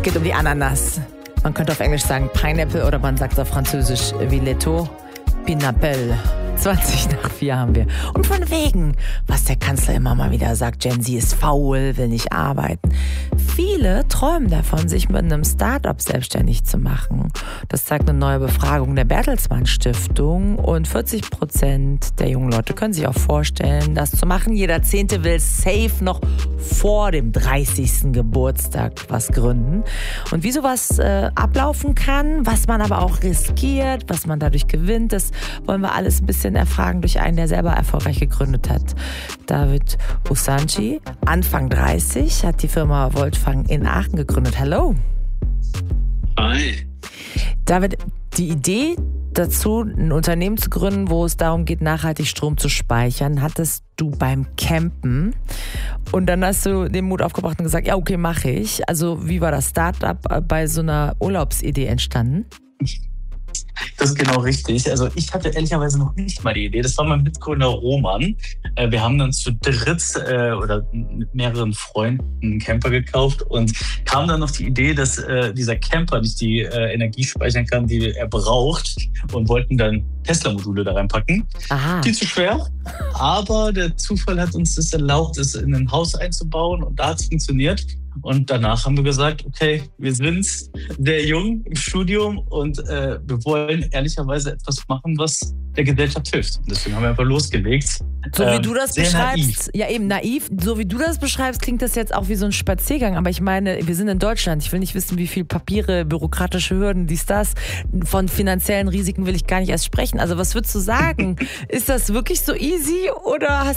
geht um die Ananas. Man könnte auf Englisch sagen Pineapple oder man sagt auf Französisch Villeto. Pinapel. 4:20 haben wir. Und von wegen, was der Kanzler immer mal wieder sagt, Gen Z ist faul, will nicht arbeiten. Viele träumen davon, sich mit einem Start-up selbstständig zu machen. Das zeigt eine neue Befragung der Bertelsmann Stiftung. Und 40% der jungen Leute können sich auch vorstellen, das zu machen. Jeder 10. will safe noch vor dem 30. Geburtstag was gründen. Und wie sowas ablaufen kann, was man aber auch riskiert, was man dadurch gewinnt, das wollen wir alles ein bisschen erfragen durch einen, der selber erfolgreich gegründet hat. David Usanci, Anfang 30, hat die Firma Voltfang in Aachen gegründet. Hallo. Hi. David, die Idee dazu, ein Unternehmen zu gründen, wo es darum geht, nachhaltig Strom zu speichern, hattest du beim Campen. Und dann hast du den Mut aufgebracht und gesagt, ja, okay, mache ich. Also wie war das Startup bei so einer Urlaubsidee entstanden? Das ist genau richtig. Also ich hatte ehrlicherweise noch nicht mal die Idee. Das war mein Mitgründer Roman. Wir haben dann zu dritt oder mit mehreren Freunden einen Camper gekauft und kamen dann auf die Idee, dass dieser Camper nicht die Energie speichern kann, die er braucht, und wollten dann Tesla-Module da reinpacken. Aha. Viel zu schwer, aber der Zufall hat uns das erlaubt, es in ein Haus einzubauen, und da hat es funktioniert. Und danach haben wir gesagt, okay, wir sind sehr jung im Studium und wir wollen ehrlicherweise etwas machen, was der Gesellschaft hilft. Und deswegen haben wir einfach losgelegt. So wie du das beschreibst, naiv. ja eben naiv, so wie du das beschreibst, klingt das jetzt auch wie so ein Spaziergang. Aber ich meine, wir sind in Deutschland. Ich will nicht wissen, wie viel Papiere, bürokratische Hürden, das. Von finanziellen Risiken will ich gar nicht erst sprechen. Also was würdest du sagen? Ist das wirklich so easy oder hast